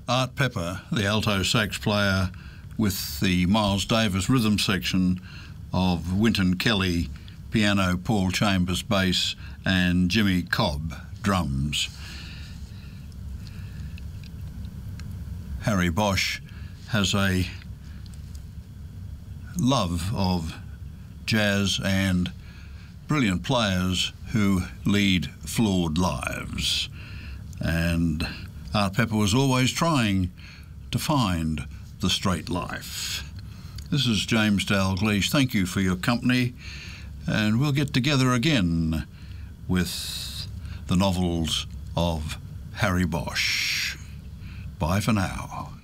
Art Pepper, the alto sax player, with the Miles Davis rhythm section of Wynton Kelly, piano, Paul Chambers bass, and Jimmy Cobb drums. Harry Bosch has a love of jazz and brilliant players who lead flawed lives. And Art Pepper was always trying to find the straight life. This is James Dalgleish. Thank you for your company, and we'll get together again with the novels of Harry Bosch. Bye for now.